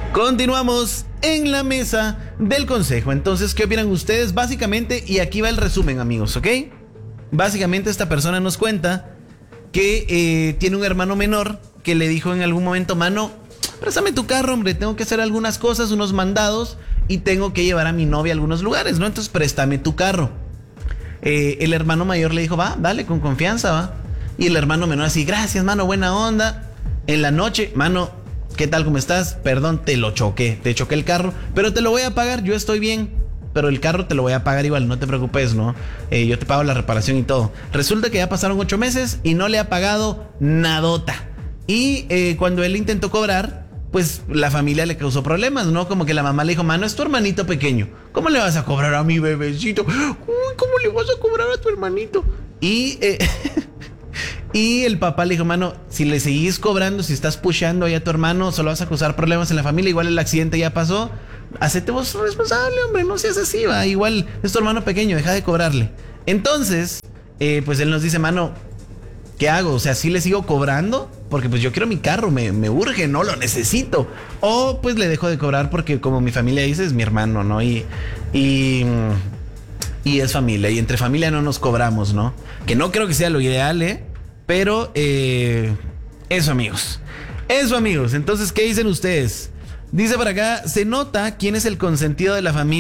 Continuamos en la mesa del consejo. Entonces, ¿qué opinan ustedes? Básicamente, y aquí va el resumen, amigos, ¿ok? Básicamente esta persona nos cuenta que tiene un hermano menor que le dijo en algún momento: mano, préstame tu carro, hombre, tengo que hacer algunas cosas, unos mandados, y tengo que llevar a mi novia a algunos lugares, ¿no? Entonces préstame tu carro. El hermano mayor le dijo: va, dale, con confianza, va. Y el hermano menor así: gracias, mano, buena onda. En la noche: mano, ¿qué tal? ¿Cómo estás? Perdón, te choqué el carro, pero te lo voy a pagar, yo estoy bien, pero el carro te lo voy a pagar igual, no te preocupes, ¿no? Yo te pago la reparación y todo. Resulta que ya pasaron 8 meses y no le ha pagado nadota. Y cuando él intentó cobrar, pues la familia le causó problemas, ¿no? Como que la mamá le dijo: mano, es tu hermanito pequeño, ¿cómo le vas a cobrar a mi bebecito? Uy, ¿cómo le vas a cobrar a tu hermanito? Y el papá le dijo: mano, si le seguís cobrando, si estás pusheando ahí a tu hermano, solo vas a causar problemas en la familia. Igual el accidente ya pasó, hacete vos responsable, hombre, no seas así, va. Igual es tu hermano pequeño, deja de cobrarle. Entonces, pues él nos dice: mano, ¿qué hago? O sea, ¿sí le sigo cobrando? Porque pues yo quiero mi carro, me urge, no lo necesito. O pues le dejo de cobrar porque, como mi familia dice, es mi hermano, ¿no? Y es familia, y entre familia no nos cobramos, ¿no? Que no creo que sea lo ideal, ¿eh? Pero eso, amigos. Eso, amigos. Entonces, ¿qué dicen ustedes? Dice por acá: se nota quién es el consentido de la familia.